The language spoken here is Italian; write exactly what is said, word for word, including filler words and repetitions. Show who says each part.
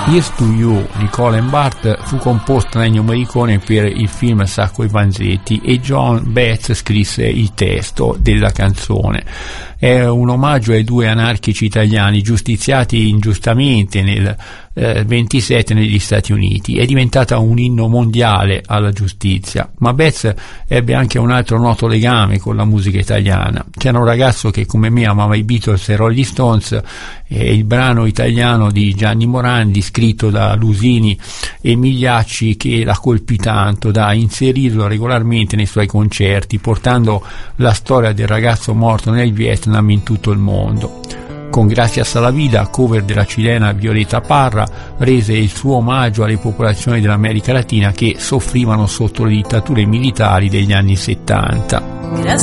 Speaker 1: Here's to You di Colin Bart fu composta da Ennio Morricone per il film Sacco e Vanzetti e John Betts scrisse il testo della canzone. È un omaggio ai due anarchici italiani giustiziati ingiustamente nel eh, ventisette negli Stati Uniti. È diventata un inno mondiale alla giustizia, ma Betts ebbe anche un altro noto legame con la musica italiana. C'era un ragazzo che come me amava i Beatles e Rolling Stones, e il brano italiano di Gianni Morandi scritto da Lusini e Migliacci che la colpì tanto da inserirlo regolarmente nei suoi concerti, portando la storia del ragazzo morto nel Vietnam in tutto il mondo. Con Gracias a la Vida, cover della cilena Violeta Parra, rese il suo omaggio alle popolazioni dell'America Latina che soffrivano sotto le dittature militari degli anni settanta.